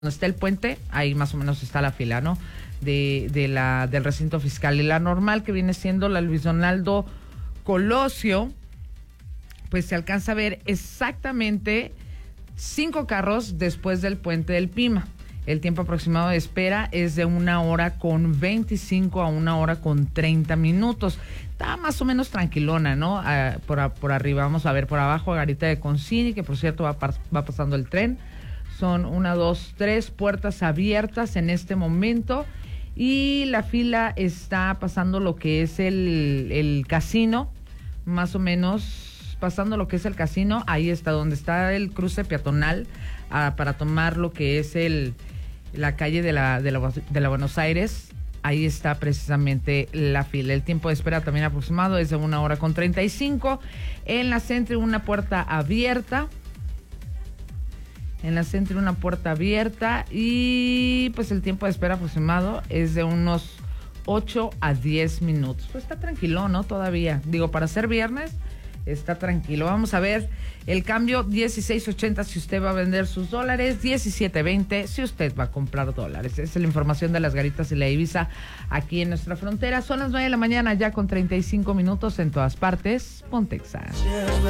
donde está el puente, ahí más o menos está la fila, ¿no? Del recinto fiscal. Y la normal, que viene siendo la Luis Donaldo Colosio, pues se alcanza a ver exactamente 5 carros después del puente del Pima. El tiempo aproximado de espera es de 1:25 a 1:30. Está más o menos tranquilona, ¿no? Por arriba, vamos a ver por abajo, Garita de Concini, que por cierto va pasando el tren. Son 1, 2, 3 puertas abiertas en este momento. Y la fila está pasando lo que es el casino, más o menos pasando lo que es el casino. Ahí está, donde está el cruce peatonal, para tomar lo que es la calle de la Buenos Aires. Ahí está precisamente la fila. El tiempo de espera también aproximado es de 1:35. En la Centro, una puerta abierta. Y pues el tiempo de espera aproximado es de unos 8 a 10 minutos. Pues está tranquilo, ¿no? Todavía. Digo, para ser viernes, está tranquilo. Vamos a ver el cambio: 16.80 si usted va a vender sus dólares, 17.20 si usted va a comprar dólares. Esa es la información de las Garitas y la Divisa aquí en nuestra frontera. Son las 9 de la mañana, ya con 35 minutos en todas partes. Pontexa.